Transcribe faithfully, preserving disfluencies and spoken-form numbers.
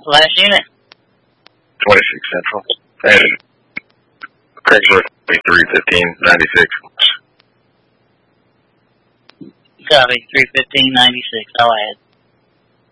Last unit? twenty-six Central. And Craigslist three fifteen ninety-six. Copy, three fifteen ninety-six. I'll add.